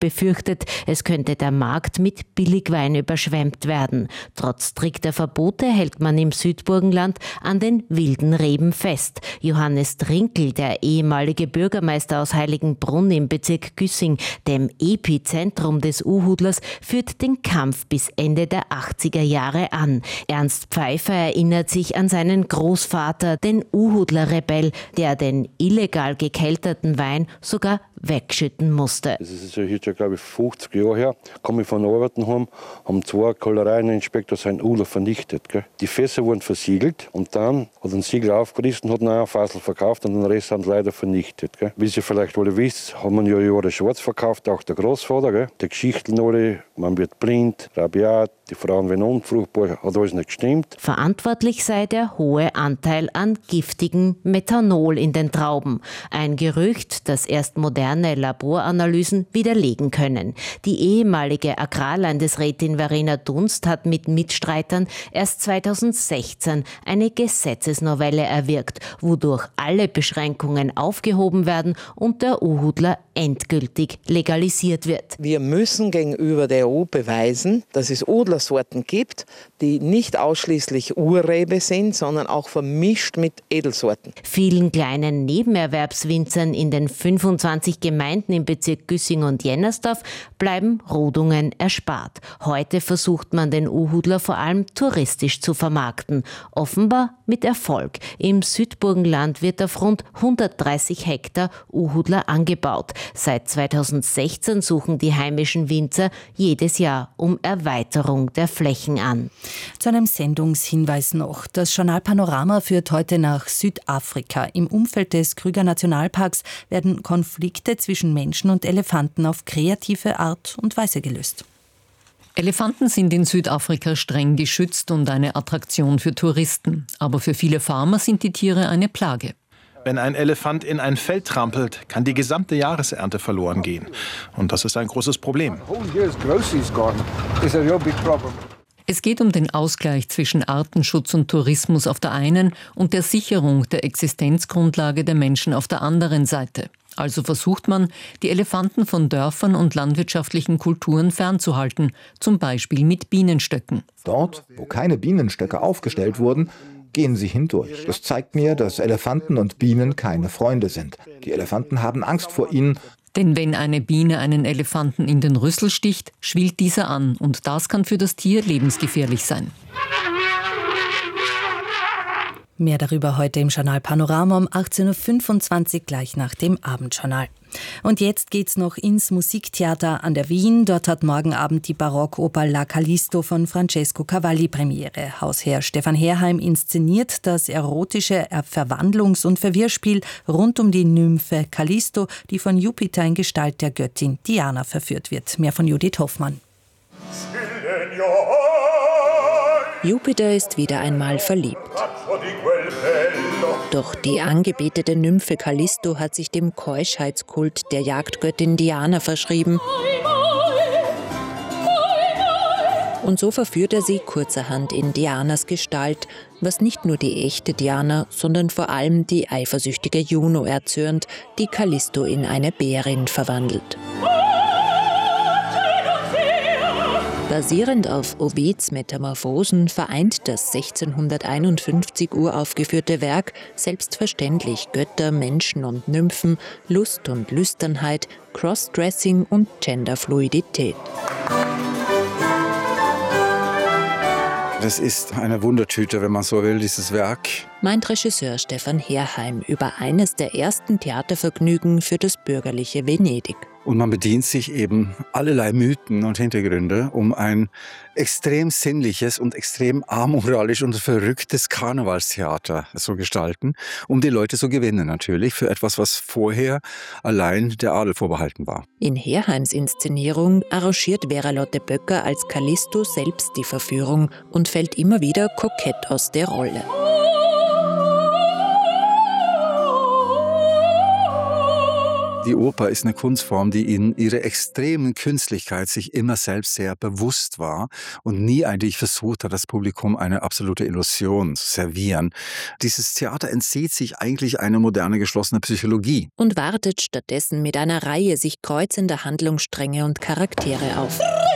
befürchtet, es könnte der Markt mit Billigwein überschwemmt werden. Trotz strikter Verbote hält man im Südburgenland an den wilden Reben fest. Johannes Trinkel, der ehemalige Bürgermeister aus Heiligenbrunn im Bezirk Güssing, dem Epizentrum des Uhudlers, führt den Kampf bis Ende der 80er Jahre an. Ernst Pfeiffer erinnert sich an seinen Großvater, den Uhudler-Rebell, der den illegal gekelterten Wein sogar wegschütten musste. Das ist jetzt schon, glaube ich, 50 Jahre her. Komme ich von Arbeiten heim, haben 2 Kellereieninspektor seinen Uhudler vernichtet. Gell. Die Fässer wurden versiegelt und dann hat ein Siegel aufgerissen und hat einen Fassel verkauft und den Rest haben sie leider vernichtet. Gell. Wie Sie vielleicht alle wisst, haben wir ja Jahre schwarz verkauft, auch der Großvater. Gell. Die Geschichten alle, man wird blind, rabiat, die Frauen werden unfruchtbar, hat alles nicht gestimmt. Verantwortlich sei der hohe Anteil an giftigem Methanol in den Trauben. Ein Gerücht, das erst moderne Laboranalysen widerlegen können. Die ehemalige Agrarlandesrätin Verena Dunst hat mit Mitstreitern erst 2016 eine Gesetzesnovelle erwirkt, wodurch alle Beschränkungen aufgehoben werden und der Uhudler endgültig legalisiert wird. Wir müssen gegenüber der EU beweisen, dass es Udlersorten gibt, die nicht ausschließlich Urrebe sind, sondern auch vermischt mit Edelsorten. Vielen kleinen Nebenerwerbswinzern in den 25 Gemeinden im Bezirk Güssing und Jennersdorf bleiben Rodungen erspart. Heute versucht man den Uhudler vor allem touristisch zu vermarkten. Offenbar mit Erfolg. Im Südburgenland wird auf rund 130 Hektar Uhudler angebaut. Seit 2016 suchen die heimischen Winzer jedes Jahr um Erweiterung der Flächen an. Zu einem Sendungshinweis noch. Das Journal Panorama führt heute nach Südafrika. Im Umfeld des Kruger Nationalparks werden Konflikte zwischen Menschen und Elefanten auf kreative Art und Weise gelöst. Elefanten sind in Südafrika streng geschützt und eine Attraktion für Touristen. Aber für viele Farmer sind die Tiere eine Plage. Wenn ein Elefant in ein Feld trampelt, kann die gesamte Jahresernte verloren gehen. Und das ist ein großes Problem. Es geht um den Ausgleich zwischen Artenschutz und Tourismus auf der einen und der Sicherung der Existenzgrundlage der Menschen auf der anderen Seite. Also versucht man, die Elefanten von Dörfern und landwirtschaftlichen Kulturen fernzuhalten, zum Beispiel mit Bienenstöcken. Dort, wo keine Bienenstöcke aufgestellt wurden, gehen sie hindurch. Das zeigt mir, dass Elefanten und Bienen keine Freunde sind. Die Elefanten haben Angst vor ihnen. Denn wenn eine Biene einen Elefanten in den Rüssel sticht, schwillt dieser an und das kann für das Tier lebensgefährlich sein. Mehr darüber heute im Journal Panorama um 18.25 Uhr, gleich nach dem Abendjournal. Und jetzt geht's noch ins Musiktheater an der Wien. Dort hat morgen Abend die Barockoper La Callisto von Francesco Cavalli Premiere. Hausherr Stefan Herheim inszeniert das erotische Verwandlungs- und Verwirrspiel rund um die Nymphe Callisto, die von Jupiter in Gestalt der Göttin Diana verführt wird. Mehr von Judith Hoffmann. Jupiter ist wieder einmal verliebt. Doch die angebetete Nymphe Callisto hat sich dem Keuschheitskult der Jagdgöttin Diana verschrieben. Und so verführt er sie kurzerhand in Dianas Gestalt, was nicht nur die echte Diana, sondern vor allem die eifersüchtige Juno erzürnt, die Callisto in eine Bärin verwandelt. Basierend auf Ovids Metamorphosen vereint das 1651 uraufgeführte Werk selbstverständlich Götter, Menschen und Nymphen, Lust und Lüsternheit, Crossdressing und Genderfluidität. Das ist eine Wundertüte, wenn man so will, dieses Werk. Meint Regisseur Stefan Herheim über eines der ersten Theatervergnügen für das bürgerliche Venedig. Und man bedient sich eben allerlei Mythen und Hintergründe, um ein extrem sinnliches und extrem amoralisch und verrücktes Karnevalstheater zu gestalten, um die Leute zu gewinnen natürlich für etwas, was vorher allein der Adel vorbehalten war. In Herheims Inszenierung arrangiert Vera-Lotte Böcker als Callisto selbst die Verführung und fällt immer wieder kokett aus der Rolle. Die Oper ist eine Kunstform, die in ihrer extremen Künstlichkeit sich immer selbst sehr bewusst war und nie eigentlich versucht hat, das Publikum eine absolute Illusion zu servieren. Dieses Theater entzieht sich eigentlich einer moderne geschlossene Psychologie. Und wartet stattdessen mit einer Reihe sich kreuzender Handlungsstränge und Charaktere auf.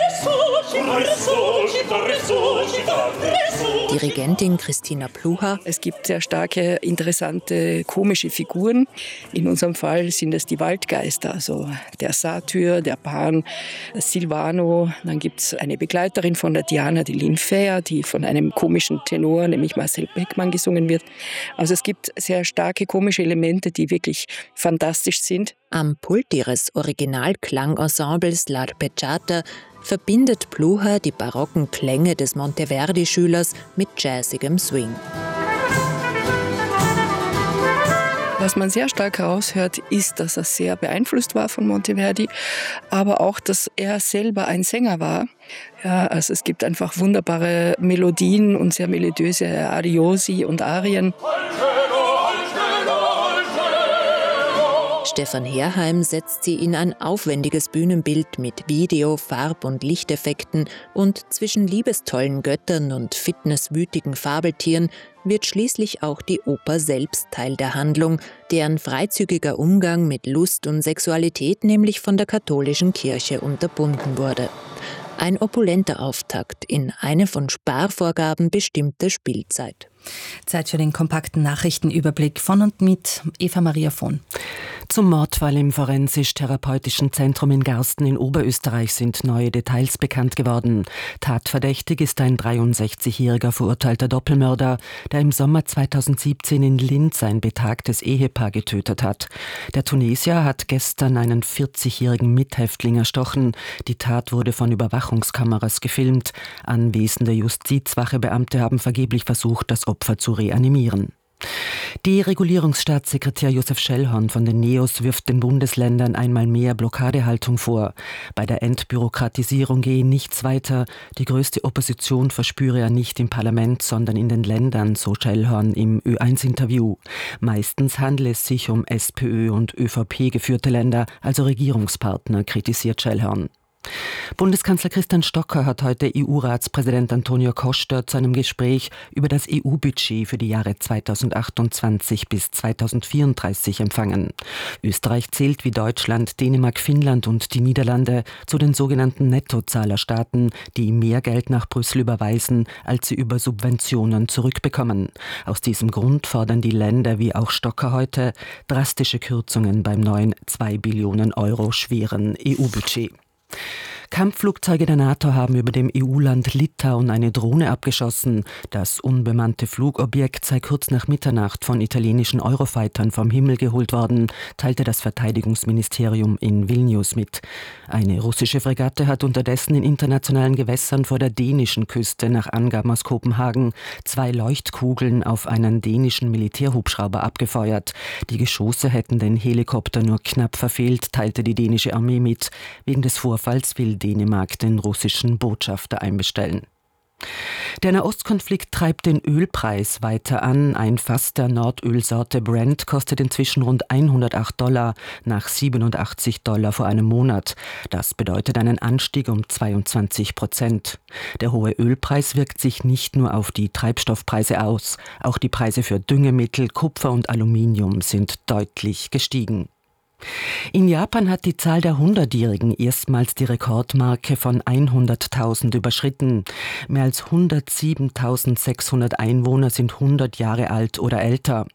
Dirigentin Christina Pluhar. Es gibt sehr starke, interessante, komische Figuren. In unserem Fall sind es die Waldgeister, also der Satyr, der Pan, Silvano. Dann gibt es eine Begleiterin von der Diana, die Linfea, die von einem komischen Tenor, nämlich Marcel Beckmann, gesungen wird. Also es gibt sehr starke komische Elemente, die wirklich fantastisch sind. Am Pult ihres Originalklangensembles L'Arpeggiata verbindet Pluhar die barocken Klänge des Monteverdi-Schülers mit jazzigem Swing. Was man sehr stark heraushört, ist, dass er sehr beeinflusst war von Monteverdi, aber auch, dass er selber ein Sänger war. Ja, also es gibt einfach wunderbare Melodien und sehr melodiöse Ariosi und Arien. Stefan Herheim setzt sie in ein aufwendiges Bühnenbild mit Video-, Farb- und Lichteffekten und zwischen liebestollen Göttern und fitnesswütigen Fabeltieren wird schließlich auch die Oper selbst Teil der Handlung, deren freizügiger Umgang mit Lust und Sexualität nämlich von der katholischen Kirche unterbunden wurde. Ein opulenter Auftakt in eine von Sparvorgaben bestimmte Spielzeit. Zeit für den kompakten Nachrichtenüberblick von und mit Eva Maria Vohn. Zum Mordfall im Forensisch-Therapeutischen Zentrum in Garsten in Oberösterreich sind neue Details bekannt geworden. Tatverdächtig ist ein 63-jähriger verurteilter Doppelmörder, der im Sommer 2017 in Linz ein betagtes Ehepaar getötet hat. Der Tunesier hat gestern einen 40-jährigen Mithäftling erstochen. Die Tat wurde von Überwachungskameras gefilmt. Anwesende Justizwachebeamte haben vergeblich versucht, das Opfer zu reanimieren. Deregulierungsstaatssekretär Josef Schellhorn von den NEOS wirft den Bundesländern einmal mehr Blockadehaltung vor. Bei der Entbürokratisierung gehe nichts weiter. Die größte Opposition verspüre er nicht im Parlament, sondern in den Ländern, so Schellhorn im Ö1-Interview. Meistens handle es sich um SPÖ- und ÖVP geführte Länder, also Regierungspartner, kritisiert Schellhorn. Bundeskanzler Christian Stocker hat heute EU-Ratspräsident Antonio Costa zu einem Gespräch über das EU-Budget für die Jahre 2028 bis 2034 empfangen. Österreich zählt wie Deutschland, Dänemark, Finnland und die Niederlande zu den sogenannten Nettozahlerstaaten, die mehr Geld nach Brüssel überweisen, als sie über Subventionen zurückbekommen. Aus diesem Grund fordern die Länder wie auch Stocker heute drastische Kürzungen beim neuen 2 Billionen Euro schweren EU-Budget. Kampfflugzeuge der NATO haben über dem EU-Land Litauen eine Drohne abgeschossen. Das unbemannte Flugobjekt sei kurz nach Mitternacht von italienischen Eurofightern vom Himmel geholt worden, teilte das Verteidigungsministerium in Vilnius mit. Eine russische Fregatte hat unterdessen in internationalen Gewässern vor der dänischen Küste nach Angaben aus Kopenhagen 2 Leuchtkugeln auf einen dänischen Militärhubschrauber abgefeuert. Die Geschosse hätten den Helikopter nur knapp verfehlt, teilte die dänische Armee mit. Wegen des Vorfalls will Dänemark den russischen Botschafter einbestellen. Der Nahostkonflikt treibt den Ölpreis weiter an. Ein Fass der Nordölsorte Brent kostet inzwischen rund $108 nach $87 vor einem Monat. Das bedeutet einen Anstieg um 22%. Der hohe Ölpreis wirkt sich nicht nur auf die Treibstoffpreise aus. Auch die Preise für Düngemittel, Kupfer und Aluminium sind deutlich gestiegen. In Japan hat die Zahl der 100-Jährigen erstmals die Rekordmarke von 100.000 überschritten. Mehr als 107.600 Einwohner sind 100 Jahre alt oder älter.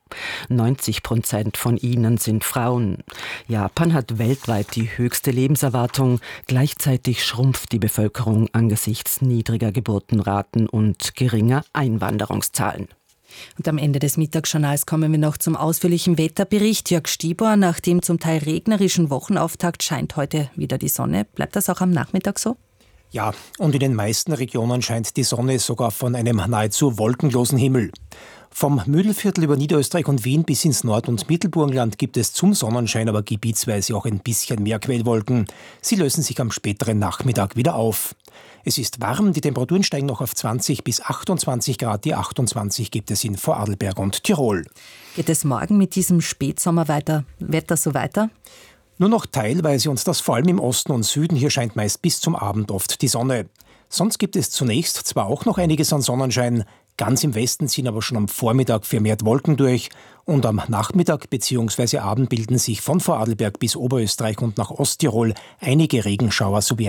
90% von ihnen sind Frauen. Japan hat weltweit die höchste Lebenserwartung. Gleichzeitig schrumpft die Bevölkerung angesichts niedriger Geburtenraten und geringer Einwanderungszahlen. Und am Ende des Mittagsjournals kommen wir noch zum ausführlichen Wetterbericht. Jörg Stibor, nach dem zum Teil regnerischen Wochenauftakt scheint heute wieder die Sonne. Bleibt das auch am Nachmittag so? Ja, und in den meisten Regionen scheint die Sonne sogar von einem nahezu wolkenlosen Himmel. Vom Mühlviertel über Niederösterreich und Wien bis ins Nord- und Mittelburgenland gibt es zum Sonnenschein aber gebietsweise auch ein bisschen mehr Quellwolken. Sie lösen sich am späteren Nachmittag wieder auf. Es ist warm, die Temperaturen steigen noch auf 20 bis 28 Grad. Die 28 gibt es in Vorarlberg und Tirol. Geht es morgen mit diesem Spätsommerwetter so weiter? Nur noch teilweise und das vor allem im Osten und Süden. Hier scheint meist bis zum Abend oft die Sonne. Sonst gibt es zunächst zwar auch noch einiges an Sonnenschein, ganz im Westen ziehen aber schon am Vormittag vermehrt Wolken durch und am Nachmittag bzw. Abend bilden sich von Vorarlberg bis Oberösterreich und nach Osttirol einige Regenschauer sowie